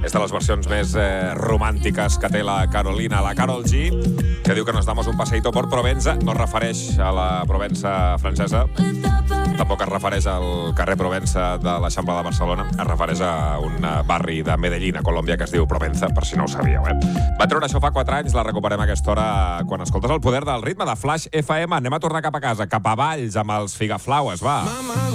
És de les versions més romàntiques que té la Carolina, la Karol G, que diu que nos damos un paseíto por Provenza. No es refereix a la Provença francesa, tampoc es refereix al carrer Provença de l'Eixample de Barcelona, es refereix a un barri de Medellín, a Colòmbia, que es diu Provenza, per si no ho sabíeu, Va treure això fa 4 anys, la recuperem a aquesta hora quan escoltes el poder del ritme de Flash FM. Anem a tornar cap a casa, cap a Valls, amb els Figaflaues, va.